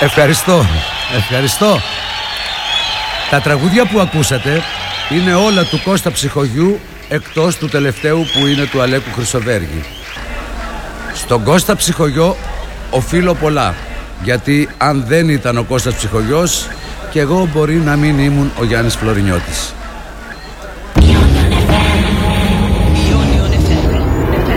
Ευχαριστώ. Τα τραγούδια που ακούσατε είναι όλα του Κώστα Ψυχογιού, εκτός του τελευταίου που είναι του Αλέκου Χρυσοβέργη. Στον Κώστα Ψυχογιό οφείλω πολλά, γιατί αν δεν ήταν ο Κώστας Ψυχογιός, και εγώ μπορεί να μην ήμουν ο Γιάννης Φλωρινιώτης.